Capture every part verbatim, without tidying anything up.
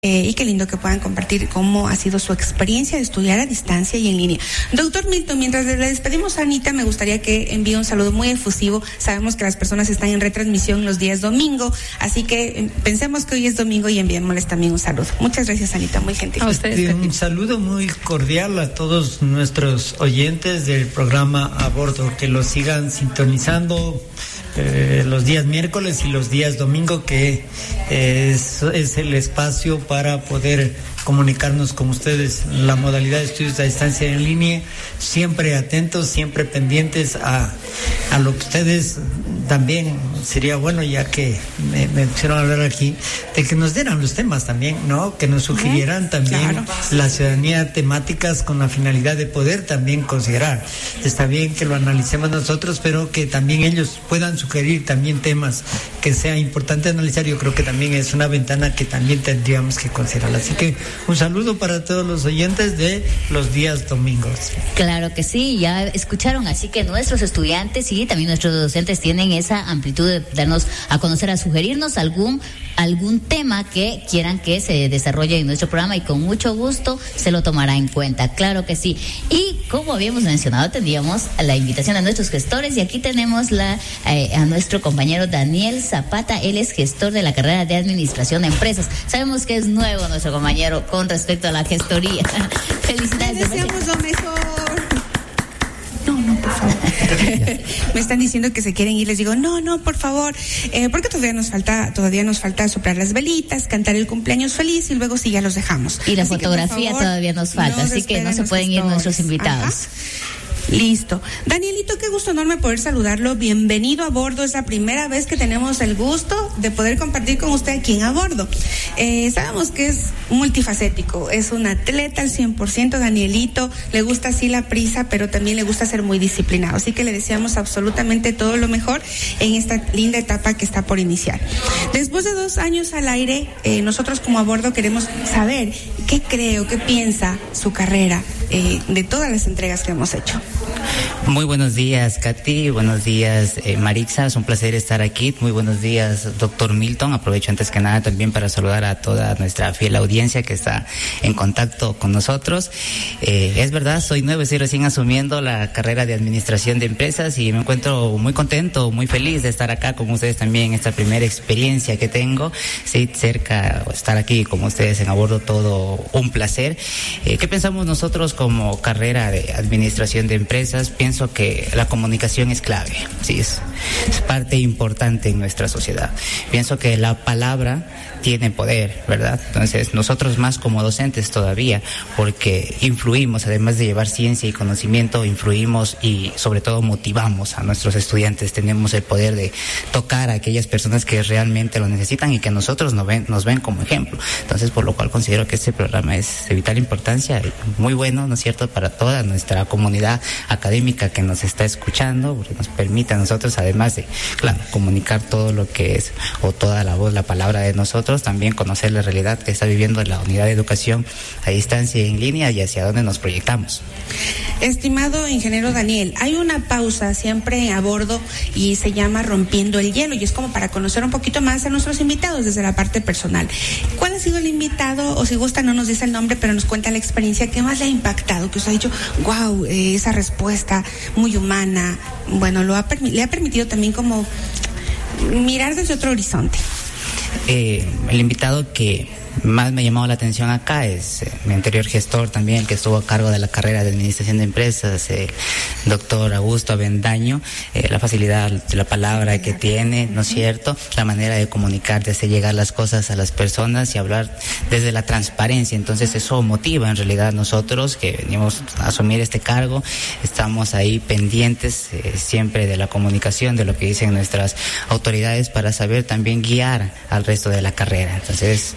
Eh, y qué lindo que puedan compartir cómo ha sido su experiencia de estudiar a distancia y en línea. Doctor Milton, mientras le despedimos a Anita, me gustaría que envíe un saludo muy efusivo. Sabemos que las personas están en retransmisión los días domingo, así que eh, pensemos que hoy es domingo y enviémosles también un saludo. Muchas gracias, Anita, muy gentil. A ustedes. Sí, un saludo muy cordial a todos nuestros oyentes del programa A Bordo, que lo sigan sintonizando Eh, los días miércoles y los días domingo, que eh, es, es el espacio para poder comunicarnos con ustedes en la modalidad de estudios a distancia en línea, siempre atentos, siempre pendientes a, a lo que ustedes también sería bueno, ya que me, me pusieron a hablar aquí, de que nos dieran los temas también, ¿no? Que nos sugirieran también claro. La ciudadanía temáticas con la finalidad de poder también considerar. Está bien que lo analicemos nosotros, pero que también ellos puedan sugerir también temas que sea importante analizar. Yo creo que también es una ventana que también tendríamos que considerar. Así que un saludo para todos los oyentes de los días domingos. Claro que sí, ya escucharon, así que nuestros estudiantes y también nuestros docentes tienen esa amplitud de darnos a conocer, a sugerirnos algún algún tema que quieran que se desarrolle en nuestro programa, y con mucho gusto se lo tomará en cuenta, claro que sí. Y como habíamos mencionado, tendríamos la invitación a nuestros gestores, y aquí tenemos la eh, a nuestro compañero Daniel Zapata. Él es gestor de la carrera de Administración de Empresas. Sabemos que es nuevo nuestro compañero con respecto a la gestoría. Felicidades. Te deseamos lo mejor. No, no, por favor. Me están diciendo que se quieren ir, les digo, no, no, por favor, eh, porque todavía nos falta, todavía nos falta soplar las velitas, cantar el cumpleaños feliz y luego sí ya los dejamos. Y la así fotografía que, favor, todavía nos falta, no así que no se pueden ir nuestros invitados. Ajá. Listo. Danielito, qué gusto enorme poder saludarlo. Bienvenido a bordo. Es la primera vez que tenemos el gusto de poder compartir con usted aquí en A Bordo. Eh, sabemos que es multifacético, es un atleta al cien por ciento, Danielito. Le gusta así la prisa, pero también le gusta ser muy disciplinado. Así que le deseamos absolutamente todo lo mejor en esta linda etapa que está por iniciar. Después de dos años al aire, eh, nosotros como A Bordo queremos saber qué cree o qué piensa su carrera eh, de todas las entregas que hemos hecho. Muy buenos días, Katy. Buenos días, eh, Marixa. Es un placer estar aquí. Muy buenos días, doctor Milton. Aprovecho antes que nada también para saludar a toda nuestra fiel audiencia que está en contacto con nosotros. Eh, es verdad, soy nuevo, estoy recién asumiendo la carrera de Administración de Empresas y me encuentro muy contento, muy feliz de estar acá con ustedes también en esta primera experiencia que tengo. Sí, cerca, estar aquí con ustedes en A Bordo, todo un placer. Eh, ¿Qué pensamos nosotros como carrera de Administración de Empresas? Pienso que la comunicación es clave, sí, es, es parte importante en nuestra sociedad. Pienso que la palabra tiene poder, ¿verdad? Entonces, nosotros más como docentes todavía, porque influimos, además de llevar ciencia y conocimiento, influimos y sobre todo motivamos a nuestros estudiantes. Tenemos el poder de tocar a aquellas personas que realmente lo necesitan y que nosotros nos ven, nos ven como ejemplo. Entonces, por lo cual considero que este programa es de vital importancia y muy bueno, ¿no es cierto?, para toda nuestra comunidad académica que nos está escuchando, porque nos permite a nosotros, además de, claro, comunicar todo lo que es, o toda la voz, la palabra de nosotros, también conocer la realidad que está viviendo la unidad de educación a distancia y en línea y hacia dónde nos proyectamos. Estimado ingeniero Daniel, hay una pausa siempre a bordo y se llama Rompiendo el Hielo, y es como para conocer un poquito más a nuestros invitados desde la parte personal. ¿Cuál ha sido el invitado? O si gusta no nos dice el nombre, pero nos cuenta la experiencia que más le ha impactado, que usted ha dicho, wow, eh, esa respuesta muy humana, bueno, lo ha le ha permitido también como mirar desde otro horizonte. Eh, el invitado que más me ha llamado la atención acá es eh, mi anterior gestor también, que estuvo a cargo de la carrera de Administración de Empresas, el eh, doctor Augusto Avendaño, eh, la facilidad de la palabra que tiene, ¿no es cierto?, la manera de comunicar, de hacer llegar las cosas a las personas y hablar desde la transparencia. Entonces eso motiva en realidad a nosotros que venimos a asumir este cargo, estamos ahí pendientes eh, siempre de la comunicación, de lo que dicen nuestras autoridades, para saber también guiar al resto de la carrera. Entonces,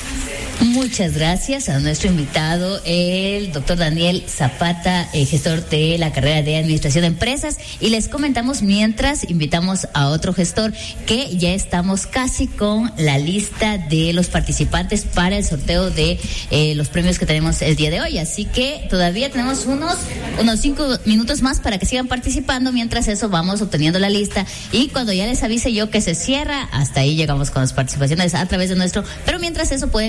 muchas gracias a nuestro invitado, el doctor Daniel Zapata, eh, gestor de la carrera de Administración de Empresas. Y les comentamos mientras invitamos a otro gestor que ya estamos casi con la lista de los participantes para el sorteo de eh, los premios que tenemos el día de hoy. Así que todavía tenemos unos, unos cinco minutos más para que sigan participando. Mientras eso vamos obteniendo la lista y cuando ya les avise yo que se cierra, hasta ahí llegamos con las participaciones a través de nuestro. Pero mientras eso pueden continuar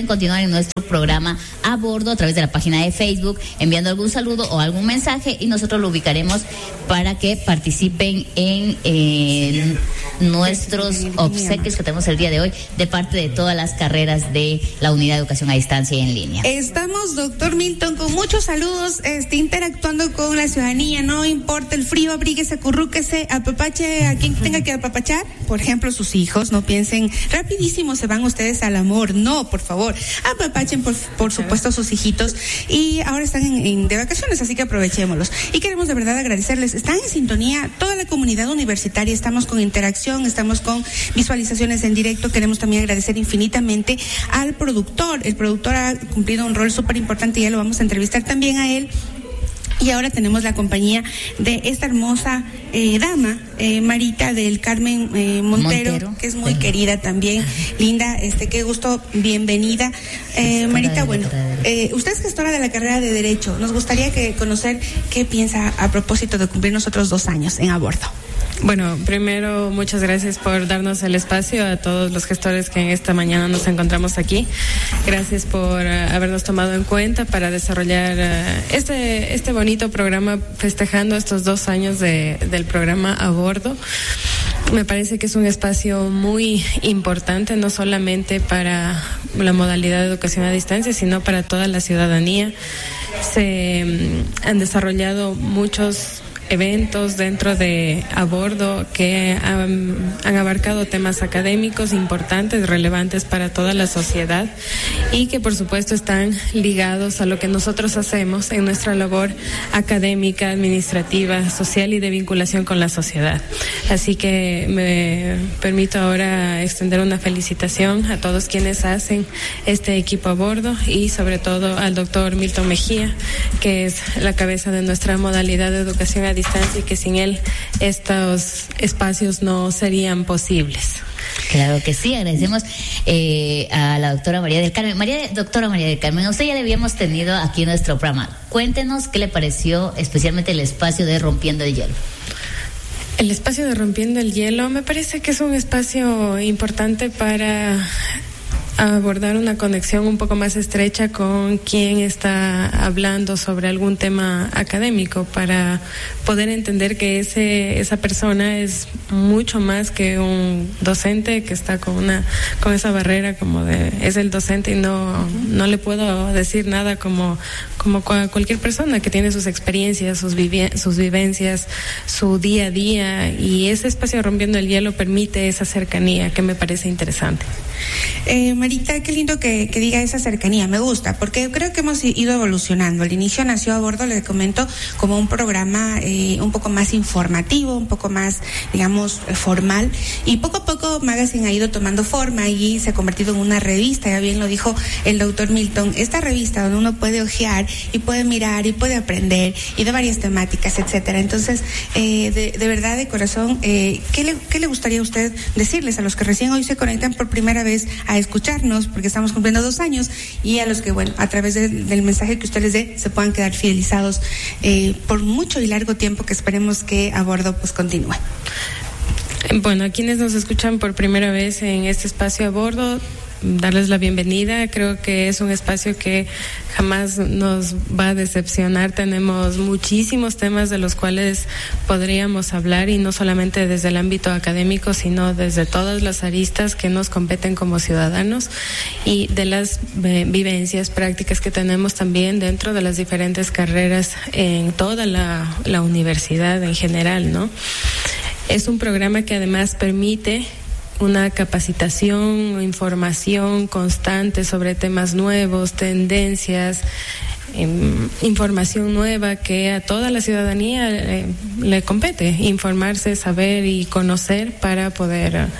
en nuestro programa a bordo a través de la página de Facebook, enviando algún saludo o algún mensaje y nosotros lo ubicaremos para que participen en, en nuestros obsequios que tenemos el día de hoy de parte de todas las carreras de la Unidad de Educación a Distancia y en Línea. Estamos, doctor Milton, con muchos saludos, este, interactuando con la ciudadanía. No importa el frío, abríguese, acurrúquese, apapache a quien tenga que apapachar, por ejemplo, sus hijos. No piensen rapidísimo se van ustedes al amor. No, por favor, apapachen por, por supuesto a sus hijitos. Y ahora están en, en, de vacaciones, así que aprovechémoslos. Y queremos de verdad agradecerles. Están en sintonía toda la comunidad universitaria. Estamos con interacción, estamos con visualizaciones en directo. Queremos también agradecer infinitamente al productor. El productor ha cumplido un rol súper importante y ya lo vamos a entrevistar también a él. Y ahora tenemos la compañía de esta hermosa eh, dama, eh, Marita del Carmen eh, Montero, Montero, que es muy sí. querida también, linda, este, qué gusto, bienvenida. Eh, Marita, bueno, eh, usted es gestora de la carrera de Derecho. Nos gustaría que conocer qué piensa a propósito de cumplir nosotros dos años en A Bordo. Bueno, primero, muchas gracias por darnos el espacio a todos los gestores que en esta mañana nos encontramos aquí. Gracias por uh, habernos tomado en cuenta para desarrollar uh, este este bonito programa festejando estos dos años de, del programa A Bordo. Me parece que es un espacio muy importante, no solamente para la modalidad de educación a distancia, sino para toda la ciudadanía. Se um, han desarrollado muchos eventos dentro de A Bordo que han, han abarcado temas académicos importantes, relevantes para toda la sociedad y que por supuesto están ligados a lo que nosotros hacemos en nuestra labor académica, administrativa, social y de vinculación con la sociedad. Así que me permito ahora extender una felicitación a todos quienes hacen este equipo A Bordo y sobre todo al doctor Milton Mejía, que es la cabeza de nuestra modalidad de educación a distancia y que sin él estos espacios no serían posibles. Claro que sí, agradecemos eh, a la doctora María del Carmen. María, doctora María del Carmen, usted ya le habíamos tenido aquí en nuestro programa. Cuéntenos qué le pareció especialmente el espacio de Rompiendo el Hielo. El espacio de Rompiendo el Hielo me parece que es un espacio importante para abordar una conexión un poco más estrecha con quien está hablando sobre algún tema académico, para poder entender que ese esa persona es mucho más que un docente que está con una con esa barrera como de es el docente y no uh-huh. no le puedo decir nada como como cualquier persona que tiene sus experiencias, sus vivi- sus vivencias, su día a día, y ese espacio Rompiendo el Hielo permite esa cercanía que me parece interesante. Eh, Marita, qué lindo que, que diga esa cercanía, me gusta, porque creo que hemos ido evolucionando. Al inicio nació A Bordo, le comento, como un programa eh, un poco más informativo, un poco más, digamos, formal, y poco a poco Magazine ha ido tomando forma y se ha convertido en una revista, ya bien lo dijo el doctor Milton, esta revista donde uno puede hojear y puede mirar y puede aprender y de varias temáticas, etcétera. Entonces, eh, de, de verdad, de corazón, eh, ¿qué le, qué le gustaría a usted decirles a los que recién hoy se conectan por primera vez a escucharnos, porque estamos cumpliendo dos años, y a los que, bueno, a través de, del mensaje que usted les dé, se puedan quedar fidelizados eh, por mucho y largo tiempo, que esperemos que A Bordo pues continúe? Bueno, a quienes nos escuchan por primera vez en este espacio A Bordo, darles la bienvenida. Creo que es un espacio que jamás nos va a decepcionar. Tenemos muchísimos temas de los cuales podríamos hablar, y no solamente desde el ámbito académico, sino desde todas las aristas que nos competen como ciudadanos y de las eh, vivencias prácticas que tenemos también dentro de las diferentes carreras en toda la, la universidad en general, ¿no? Es un programa que además permite una capacitación, información constante sobre temas nuevos, tendencias, eh, información nueva que a toda la ciudadanía eh, le compete, informarse, saber y conocer para poder eh,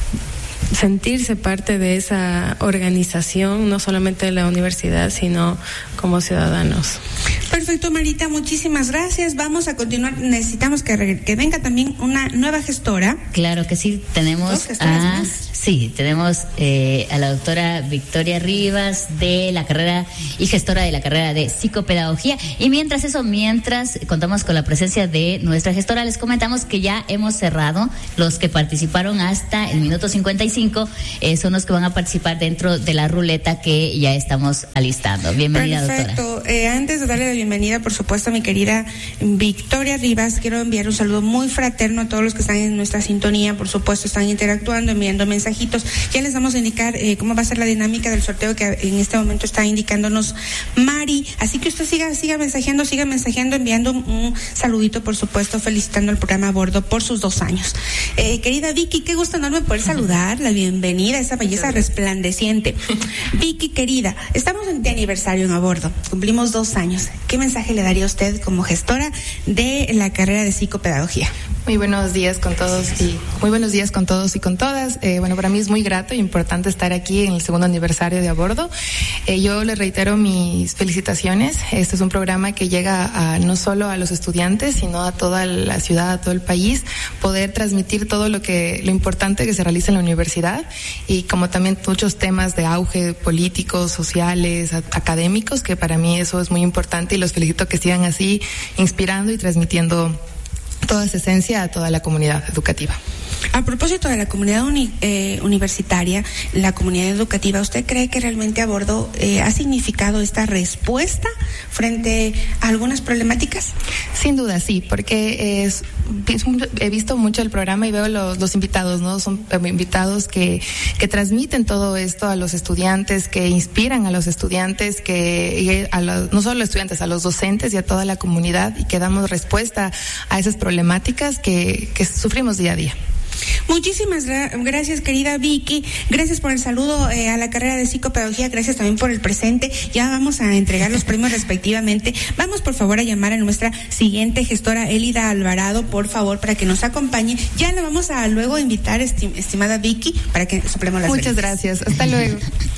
sentirse parte de esa organización, no solamente de la universidad, sino como ciudadanos. Perfecto, Marita, muchísimas gracias. Vamos a continuar. Necesitamos que, que venga también una nueva gestora. Claro que sí, tenemos a Sí, tenemos eh, a la doctora Victoria Rivas de la carrera y gestora de la carrera de psicopedagogía. Y mientras eso, mientras contamos con la presencia de nuestra gestora, les comentamos que ya hemos cerrado. Los que participaron hasta el minuto cincuenta y cinco eh, son los que van a participar dentro de la ruleta que ya estamos alistando. Bienvenida, Perfecto. doctora. Perfecto. Eh, antes de darle la bienvenida, por supuesto, a mi querida Victoria Rivas, quiero enviar un saludo muy fraterno a todos los que están en nuestra sintonía. Por supuesto, están interactuando, enviando mensajes. Ya les vamos a indicar eh, cómo va a ser la dinámica del sorteo que en este momento está indicándonos Mari. Así que usted siga, siga mensajeando, siga mensajeando, enviando un, un saludito, por supuesto, felicitando al programa a bordo por sus dos años. Eh, querida Vicky, qué gusto enorme poder saludar, la bienvenida a esa belleza resplandeciente. Vicky, querida, estamos de aniversario en A Bordo, cumplimos dos años. ¿Qué mensaje le daría a usted como gestora de la carrera de psicopedagogía? Muy buenos días con todos y muy buenos días con todos y con todas. Eh, bueno, para mí es muy grato e importante estar aquí en el segundo aniversario de A Bordo. Eh, yo les reitero mis felicitaciones. Este es un programa que llega a, no solo a los estudiantes, sino a toda la ciudad, a todo el país, poder transmitir todo lo que, lo importante que se realiza en la universidad y como también muchos temas de auge políticos, sociales, a, académicos, que para mí eso es muy importante y los felicito que sigan así inspirando y transmitiendo toda esa esencia a toda la comunidad educativa. A propósito de la comunidad uni, eh, universitaria, la comunidad educativa, ¿usted cree que realmente A Bordo eh, ha significado esta respuesta frente a algunas problemáticas? Sin duda, sí, porque es, he visto mucho el programa y veo los, los invitados, ¿no? Son invitados que, que transmiten todo esto a los estudiantes, que inspiran a los estudiantes, que a los, no solo a los estudiantes, a los docentes y a toda la comunidad, y que damos respuesta a esas problemáticas que, que sufrimos día a día. Muchísimas gra- gracias, querida Vicky. Gracias por el saludo eh, a la carrera de psicopedagogía. Gracias también por el presente. Ya vamos a entregar los premios respectivamente. Vamos, por favor, a llamar a nuestra siguiente gestora, Elida Alvarado, por favor, para que nos acompañe. Ya la vamos a luego invitar, estim- estimada Vicky, para que soplemos las Muchas velas. gracias. Hasta luego.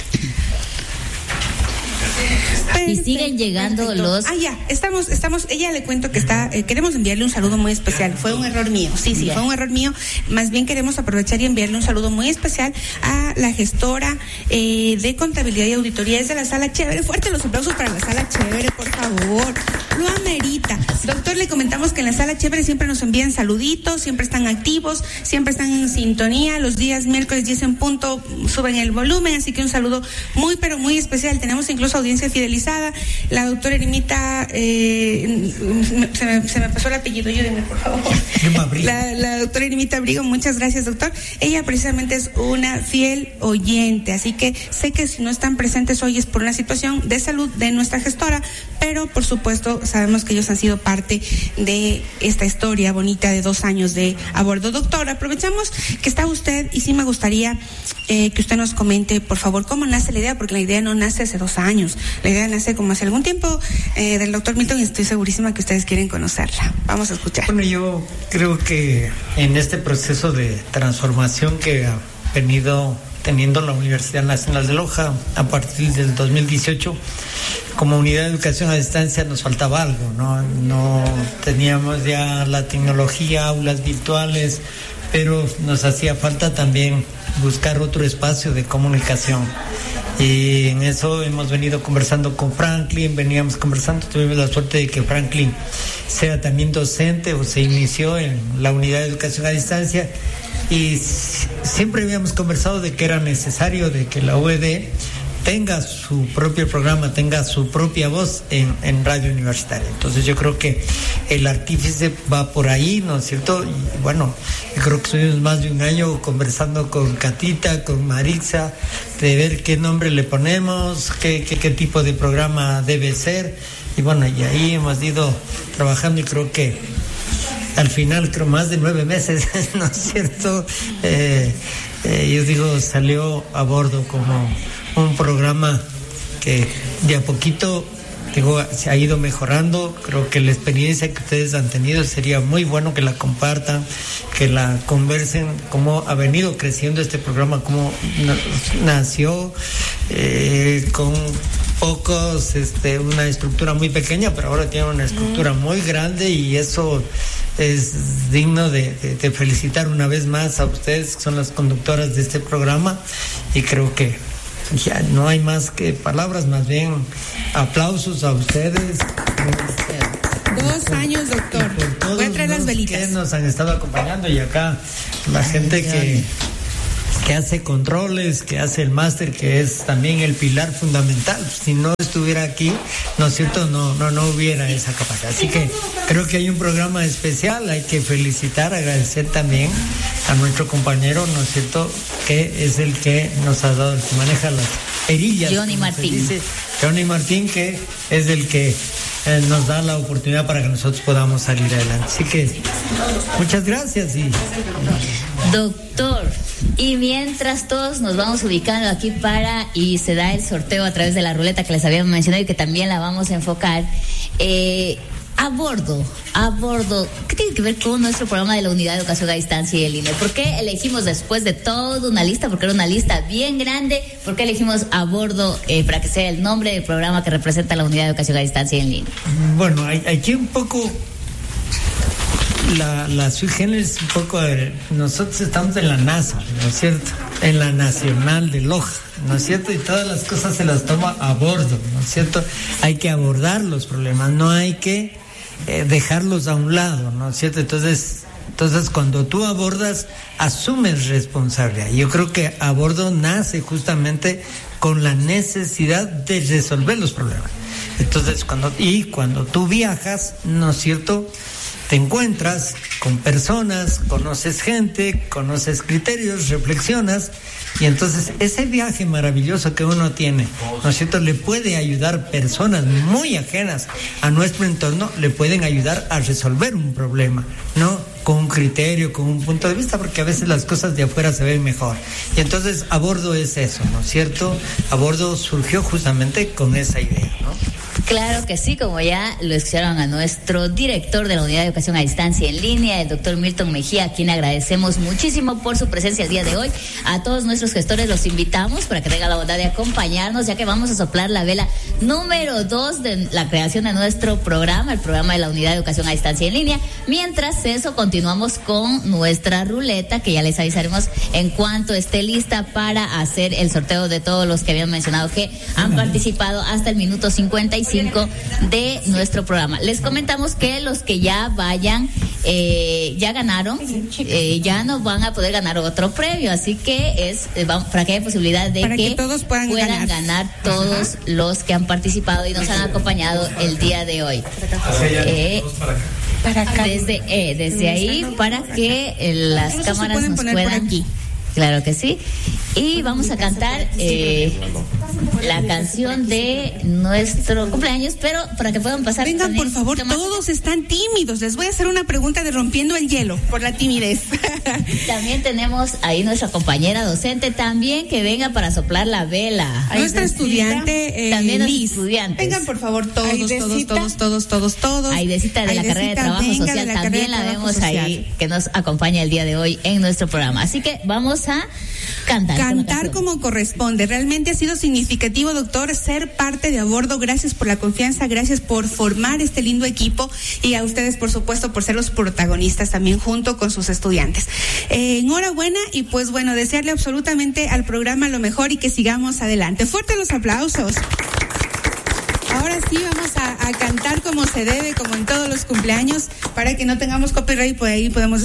Y siguen llegando Perfecto. los... Ah, ya, estamos, estamos, ella le cuento que está, eh, queremos enviarle un saludo muy especial. Fue un error mío, sí, sí, Yeah. fue un error mío. Más bien queremos aprovechar y enviarle un saludo muy especial a la gestora eh, de contabilidad y auditoría. Es de la Sala Chévere. Fuerte los aplausos para la Sala Chévere, por favor. Lo amerita. Doctor, le comentamos que en la Sala Chévere siempre nos envían saluditos, siempre están activos, siempre están en sintonía. Los días miércoles diez en punto suben el volumen, así que un saludo muy, pero muy especial. Tenemos incluso audiencia fidelizada. La doctora Erimita, eh, se, me, se me pasó el apellido, ayúdenme por favor. La, la doctora Erimita Abrigo, muchas gracias, doctor. Ella precisamente es una fiel oyente, así que sé que si no están presentes hoy es por una situación de salud de nuestra gestora, pero por supuesto sabemos que ellos han sido parte de esta historia bonita de dos años de A Bordo. Doctor, aprovechamos que está usted y sí me gustaría eh, que usted nos comente, por favor, cómo nace la idea, porque la idea no nace hace dos años, la idea nace como hace algún tiempo eh, del doctor Milton y estoy segurísima que ustedes quieren conocerla. Vamos a escuchar. Bueno, yo creo que en este proceso de transformación que ha venido teniendo la Universidad Nacional de Loja a partir del dos mil dieciocho, como unidad de educación a distancia nos faltaba algo, ¿no? No teníamos ya la tecnología, aulas virtuales, pero nos hacía falta también buscar otro espacio de comunicación. Y en eso hemos venido conversando con Franklin, veníamos conversando, tuvimos la suerte de que Franklin sea también docente o se inició en la unidad de educación a distancia y siempre habíamos conversado de que era necesario de que la U E D tenga su propio programa, tenga su propia voz en, en radio universitaria. Entonces yo creo que el artífice va por ahí, ¿no es cierto? Y bueno, yo creo que estuvimos más de un año conversando con Catita, con Marixa, de ver qué nombre le ponemos, qué, qué, qué tipo de programa debe ser. Y bueno, y ahí hemos ido trabajando y creo que al final, creo más de nueve meses, ¿no es cierto? Eh, eh, yo digo, salió A Bordo como un programa que de a poquito, digo, se ha ido mejorando. Creo que la experiencia que ustedes han tenido sería muy bueno que la compartan, que la conversen, cómo ha venido creciendo este programa, cómo nació, eh, con pocos, este, una estructura muy pequeña, pero ahora tienen una estructura muy grande y eso es digno de, de, de felicitar una vez más a ustedes, que son las conductoras de este programa, y creo que ya no hay más que palabras, más bien aplausos a ustedes. Dos años, doctor. Voy a traer las velitas. Que nos han estado acompañando, y acá la gente que, que hace controles, que hace el máster, que es también el pilar fundamental. Si no estuviera aquí, ¿no es cierto? No, no, no hubiera esa capacidad. Así que creo que hay un programa especial. Hay que felicitar, agradecer también a nuestro compañero, ¿no es cierto?, que es el que nos ha dado, el que maneja las perillas. Johnny Martín. Dice, Johnny Martín, que es el que Eh, nos da la oportunidad para que nosotros podamos salir adelante. Así que muchas gracias. Y doctor, y mientras todos nos vamos ubicando aquí para y se da el sorteo a través de la ruleta que les habíamos mencionado y que también la vamos a enfocar, eh, a bordo, a bordo, ¿qué tiene que ver con nuestro programa de la Unidad de Educación a Distancia y el I N E? ¿Por qué elegimos, después de toda una lista, porque era una lista bien grande, por qué elegimos a bordo eh, para que sea el nombre del programa que representa la Unidad de Educación a Distancia y el I N E? Bueno, hay, aquí un poco la, la sui generis, un poco de, nosotros estamos en la NASA, ¿no es cierto?, en la Nacional de Loja, ¿no es cierto?, y todas las cosas se las toma a bordo, ¿no es cierto? Hay que abordar los problemas, no hay que Eh, dejarlos a un lado, ¿no es cierto? Entonces, entonces cuando tú abordas, asumes responsabilidad. Yo creo que a bordo nace justamente con la necesidad de resolver los problemas. Entonces, cuando y cuando tú viajas, ¿no es cierto?, te encuentras con personas, conoces gente, conoces criterios, reflexionas, y entonces ese viaje maravilloso que uno tiene, ¿no es cierto?, le puede ayudar personas muy ajenas a nuestro entorno, le pueden ayudar a resolver un problema, ¿no?, con un criterio, con un punto de vista, porque a veces las cosas de afuera se ven mejor. Y entonces a bordo es eso, ¿no es cierto? A bordo surgió justamente con esa idea, ¿no? Claro que sí, como ya lo escucharon a nuestro director de la Unidad de Educación a Distancia en Línea, el doctor Milton Mejía, a quien agradecemos muchísimo por su presencia el día de hoy. A todos nuestros gestores los invitamos para que tengan la bondad de acompañarnos, ya que vamos a soplar la vela número dos de la creación de nuestro programa, el programa de la Unidad de Educación a Distancia en Línea. Mientras eso, continuamos con nuestra ruleta, que ya les avisaremos en cuanto esté lista para hacer el sorteo de todos los que habían mencionado que han participado hasta el minuto cincuenta y cinco de nuestro programa. Les comentamos que los que ya vayan, eh, ya ganaron, eh, ya no van a poder ganar otro premio, así que es eh, vamos, para que haya posibilidad de para que, que todos puedan, puedan ganar. ganar todos Ajá. los que han participado y nos han acompañado el día de hoy. Eh, para acá. Desde, eh, desde ahí, para que eh, las Eso cámaras pueden nos poner puedan... por aquí. Claro que sí. Y vamos a cantar eh, la canción de nuestro cumpleaños, pero para que puedan pasar. Vengan, por favor, todos están tímidos. Les voy a hacer una pregunta de rompiendo el hielo por la timidez. También tenemos ahí nuestra compañera docente también que venga para soplar la vela. Nuestra estudiante, eh, también los Liz. estudiantes. Vengan, por favor, todos, todos, todos, todos, todos, todos. Aidecita de la Aidecita, carrera de trabajo social la también la vemos social. Ahí, que nos acompaña el día de hoy en nuestro programa. Así que vamos a cantar. Cantar como corresponde. Realmente ha sido significativo, doctor, ser parte de A Bordo. Gracias por la confianza, gracias por formar este lindo equipo y a ustedes, por supuesto, por ser los protagonistas también junto con sus estudiantes. Eh, enhorabuena y pues bueno, desearle absolutamente al programa lo mejor y que sigamos adelante. Fuertes los aplausos. Ahora sí vamos a, a cantar como se debe, como en todos los cumpleaños, para que no tengamos copyright, por ahí podemos